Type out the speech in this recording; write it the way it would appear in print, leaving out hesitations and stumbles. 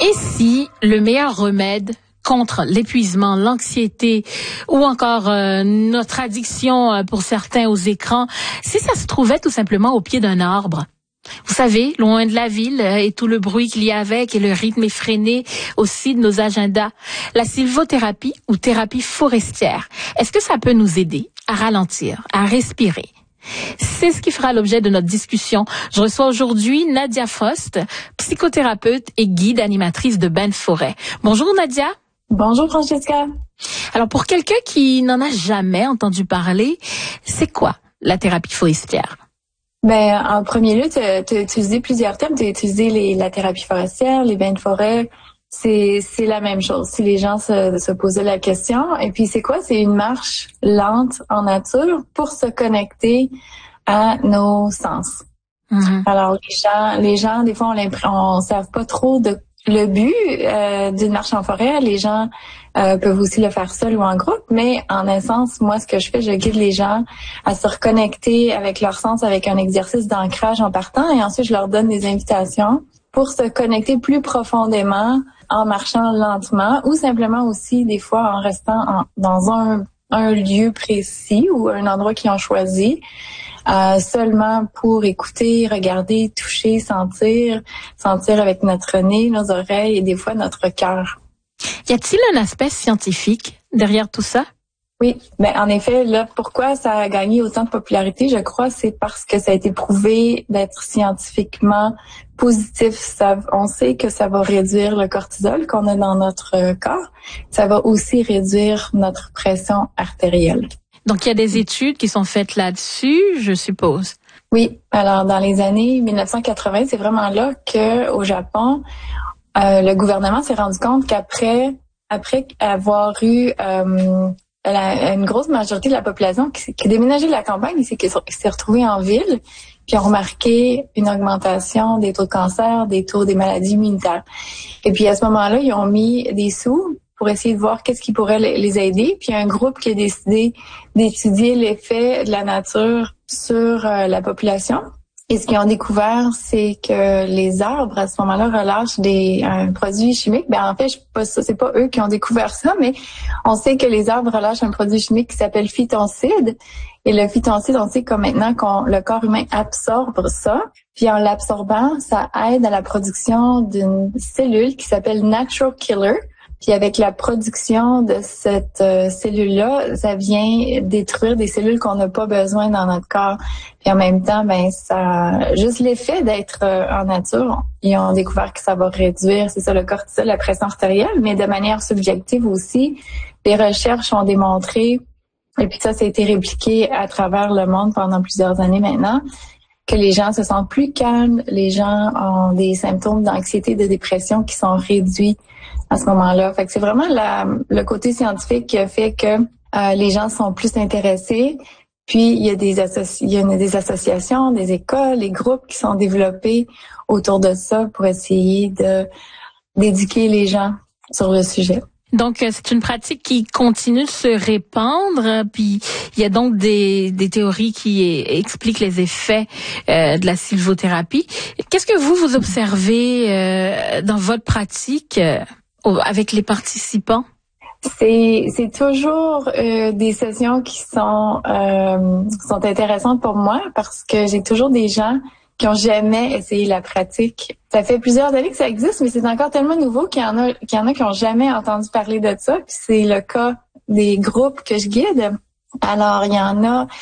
Et si le meilleur remède contre l'épuisement, l'anxiété ou encore notre addiction pour certains aux écrans, si ça se trouvait tout simplement au pied d'un arbre? Vous savez, loin de la ville et tout le bruit qu'il y a avec et le rythme effréné aussi de nos agendas. La sylvothérapie ou thérapie forestière, est-ce que ça peut nous aider à ralentir, à respirer? C'est ce qui fera l'objet de notre discussion. Je reçois aujourd'hui Nadia Frost, psychothérapeute et guide animatrice de Bains de Forêt. Bonjour Nadia. Bonjour Francesca. Alors pour quelqu'un qui n'en a jamais entendu parler, c'est quoi la thérapie forestière? En premier lieu, tu as utilisé plusieurs termes. Tu as utilisé la thérapie forestière, les bains de forêt. C'est la même chose. Si les gens se posaient la question. Et puis, c'est quoi? C'est une marche lente en nature pour se connecter à nos sens. Mm-hmm. Alors, les gens, des fois, on ne savent pas trop le but d'une marche en forêt. Les gens peuvent aussi le faire seul ou en groupe, mais en essence, moi, ce que je fais, je guide les gens à se reconnecter avec leur sens, avec un exercice d'ancrage en partant, et ensuite, je leur donne des invitations pour se connecter plus profondément en marchant lentement ou simplement aussi, des fois, en restant dans un lieu précis ou un endroit qu'ils ont choisi. Seulement pour écouter, regarder, toucher, sentir avec notre nez, nos oreilles et des fois notre cœur. Y a-t-il un aspect scientifique derrière tout ça? Oui, en effet, là, pourquoi ça a gagné autant de popularité, je crois, c'est parce que ça a été prouvé d'être scientifiquement positif. On sait que ça va réduire le cortisol qu'on a dans notre corps. Ça va aussi réduire notre pression artérielle. Donc, il y a des études qui sont faites là-dessus, je suppose. Oui. Alors, dans les années 1980, c'est vraiment là que, au Japon, le gouvernement s'est rendu compte qu'après avoir eu une grosse majorité de la population qui a déménagé de la campagne et qui s'est retrouvée en ville, puis ont remarqué une augmentation des taux de cancer, des taux des maladies immunitaires. Et puis, à ce moment-là, ils ont mis des sous pour essayer de voir qu'est-ce qui pourrait les aider. Puis il y a un groupe qui a décidé d'étudier l'effet de la nature sur la population. Et ce qu'ils ont découvert, c'est que les arbres, à ce moment-là, relâchent un produit chimique. En fait, c'est pas eux qui ont découvert ça, mais on sait que les arbres relâchent un produit chimique qui s'appelle phytoncide. Et le phytoncide, on sait comme maintenant que le corps humain absorbe ça. Puis en l'absorbant, ça aide à la production d'une cellule qui s'appelle natural killer. Puis avec la production de cette cellule-là, ça vient détruire des cellules qu'on n'a pas besoin dans notre corps. Puis en même temps, ça juste l'effet d'être en nature, ils ont découvert que ça va réduire, c'est ça, le cortisol, la pression artérielle, mais de manière subjective aussi. Les recherches ont démontré, et puis ça a été répliqué à travers le monde pendant plusieurs années maintenant, que les gens se sentent plus calmes, les gens ont des symptômes d'anxiété, de dépression qui sont réduits à ce moment-là. Fait que c'est vraiment le côté scientifique qui a fait que les gens sont plus intéressés. Puis il y a des associations, des écoles, des groupes qui sont développés autour de ça pour essayer d'éduquer les gens sur le sujet. Donc, c'est une pratique qui continue de se répandre, puis il y a donc des théories qui expliquent les effets de la sylvothérapie. Qu'est-ce que vous observez dans votre pratique avec les participants? C'est toujours des sessions qui sont intéressantes pour moi parce que j'ai toujours des gens qui ont jamais essayé la pratique. Ça fait plusieurs années que ça existe, mais c'est encore tellement nouveau qu'il y en a qui ont jamais entendu parler de ça. Puis c'est le cas des groupes que je guide. Alors, il y en a